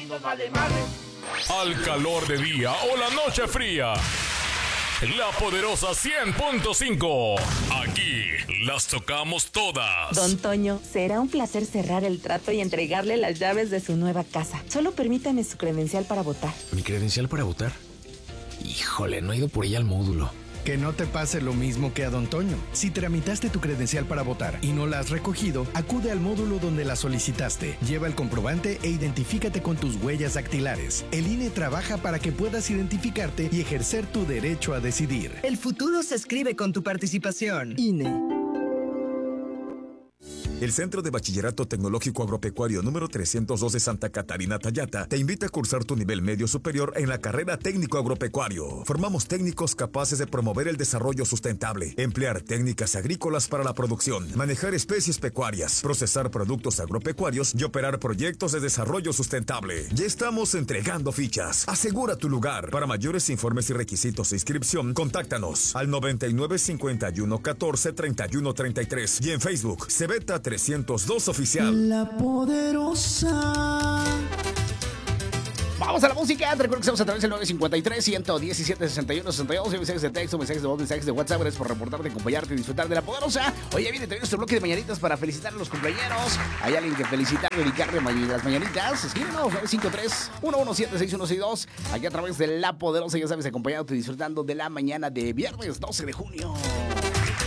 nos vale madre. Al calor de día o la noche fría. La Poderosa 100.5. Aquí las tocamos todas. Don Toño, será un placer cerrar el trato y entregarle las llaves de su nueva casa. Solo permítame su credencial para votar. ¿Mi credencial para votar? Híjole, no he ido por ella al módulo. Que no te pase lo mismo que a Don Toño. Si tramitaste tu credencial para votar y no la has recogido, acude al módulo donde la solicitaste. Lleva el comprobante e identifícate con tus huellas dactilares. El INE trabaja para que puedas identificarte y ejercer tu derecho a decidir. El futuro se escribe con tu participación. INE. El Centro de Bachillerato Tecnológico Agropecuario número 302 de Santa Catarina Tayata te invita a cursar tu nivel medio superior en la carrera técnico agropecuario. Formamos técnicos capaces de promover el desarrollo sustentable, emplear técnicas agrícolas para la producción, manejar especies pecuarias, procesar productos agropecuarios y operar proyectos de desarrollo sustentable. Ya estamos entregando fichas. Asegura tu lugar. Para mayores informes y requisitos de inscripción, contáctanos al 99 51 14 31 33 y en Facebook Cebeta 302 Oficial. La Poderosa. Vamos a la música. Recuerda que estamos a través del 953-117-61-62. Mensajes de texto, mensajes de voz, mensajes de WhatsApp. Gracias por reportarte, acompañarte y disfrutar de La Poderosa. Oye, viene también nuestro bloque de mañanitas para felicitar a los cumpleaños. ¿Hay alguien que felicitar, dedicarle las mañanitas? Escríbenos 953-117-6162. Aquí a través de La Poderosa, ya sabes, acompañándote y disfrutando de la mañana de viernes 12 de junio.